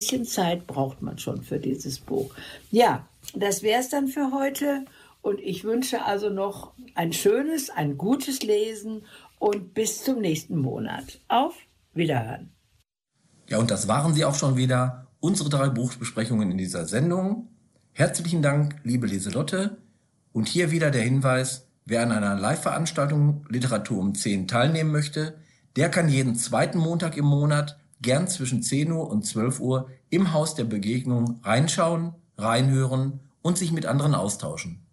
bisschen Zeit braucht man schon für dieses Buch. Ja, das wäre es dann für heute. Und ich wünsche also noch ein schönes, ein gutes Lesen und bis zum nächsten Monat. Auf Wiederhören. Ja, und das waren sie auch schon wieder, unsere 3 Buchbesprechungen in dieser Sendung. Herzlichen Dank, liebe Lieselotte. Und hier wieder der Hinweis, wer an einer Live-Veranstaltung Literatur um 10 teilnehmen möchte, der kann jeden 2. Montag im Monat gern zwischen 10 Uhr und 12 Uhr im Haus der Begegnung reinschauen, reinhören und sich mit anderen austauschen.